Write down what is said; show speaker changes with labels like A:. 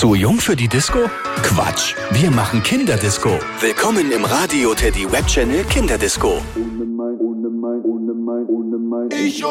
A: Zu jung für die Disco? Quatsch, wir machen Kinderdisco. Willkommen im Radio Teddy Web Channel Kinderdisco.
B: Ich